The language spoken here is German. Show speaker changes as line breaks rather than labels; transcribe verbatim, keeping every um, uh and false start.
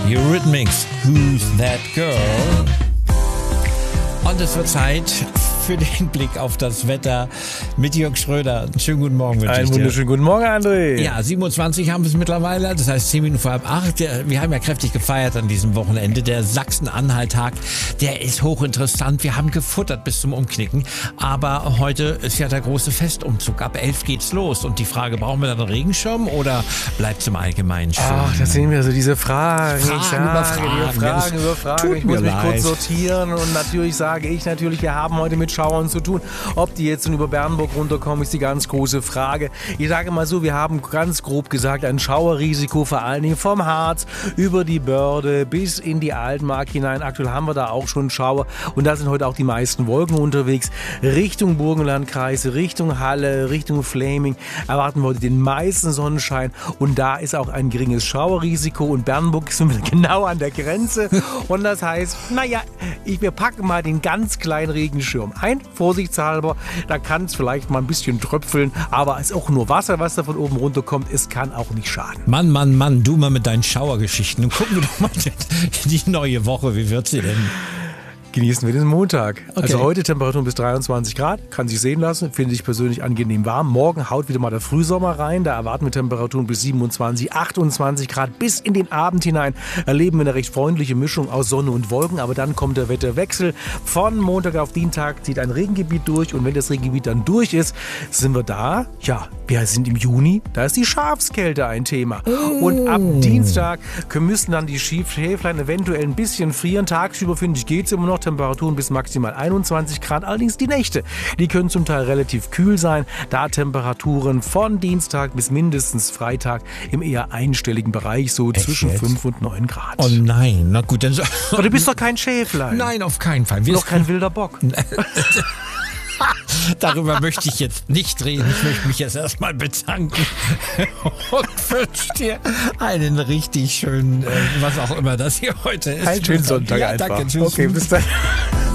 Eurythmics, Who's That Girl? Und es wird Zeit für den Blick auf das Wetter mit Jörg Schröder. Schönen guten Morgen.
Einen wunderschönen guten Morgen, André.
Ja, siebenundzwanzig haben wir es mittlerweile, das heißt zehn Minuten vor halb acht. Wir haben ja kräftig gefeiert an diesem Wochenende. Der Sachsen-Anhalt-Tag, der ist hochinteressant. Wir haben gefuttert bis zum Umknicken. Aber heute ist ja der große Festumzug. Ab elf geht's los. Und die Frage, brauchen wir dann einen Regenschirm oder bleibt es im Allgemeinen schön?
Ach, das sehen wir so diese Fragen.
Fragen
ich sage,
über Fragen.
Fragen über Fragen. Ich muss mich
leid.
kurz sortieren. Und natürlich sage ich natürlich, wir haben heute mit Schauern zu tun. Ob die jetzt über Bernburg runterkommen, ist die ganz große Frage. Ich sage mal so, wir haben ganz grob gesagt ein Schauerrisiko, vor allen Dingen vom Harz über die Börde bis in die Altmark hinein. Aktuell haben wir da auch schon Schauer und da sind heute auch die meisten Wolken unterwegs. Richtung Burgenlandkreis, Richtung Halle, Richtung Fläming erwarten wir heute den meisten Sonnenschein und da ist auch ein geringes Schauerrisiko und Bernburg sind wir genau an der Grenze und das heißt, naja, ich, wir packen mal den ganz kleinen Regenschirm ein, vorsichtshalber, da kann es vielleicht mal ein bisschen tröpfeln, aber es ist auch nur Wasser, was da von oben runterkommt, es kann auch nicht schaden.
Mann, Mann, Mann, du mal mit deinen Schauergeschichten. Und gucken wir doch mal die neue Woche, wie wird sie denn?
Genießen wir den Montag.
Okay.
Also heute Temperaturen bis dreiundzwanzig Grad, kann sich sehen lassen, finde ich persönlich angenehm warm. Morgen haut wieder mal der Frühsommer rein, da erwarten wir Temperaturen bis siebenundzwanzig, achtundzwanzig Grad bis in den Abend hinein. Erleben wir eine recht freundliche Mischung aus Sonne und Wolken, aber dann kommt der Wetterwechsel. Von Montag auf Dienstag zieht ein Regengebiet durch und wenn das Regengebiet dann durch ist, sind wir da, ja, wir sind im Juni, da ist die Schafskälte ein Thema. Oh. Und ab Dienstag müssen dann die Schäflein eventuell ein bisschen frieren. Tagsüber, finde ich, geht es immer noch. Temperaturen bis maximal einundzwanzig Grad. Allerdings die Nächte, die können zum Teil relativ kühl sein. Da Temperaturen von Dienstag bis mindestens Freitag im eher einstelligen Bereich, so
Echt
zwischen
jetzt?
fünf und neun Grad.
Oh nein, na gut, dann so.
Aber du bist doch kein Schäflein.
Nein, auf keinen Fall. Wir
noch kein wilder Bock.
Darüber möchte ich jetzt nicht reden. Ich möchte mich jetzt erstmal bedanken und wünsche dir einen richtig schönen, äh, was auch immer das hier heute ist.
Einen schönen Sonntag
ja,
einfach.
Danke, tschüss.
Okay, bis dann.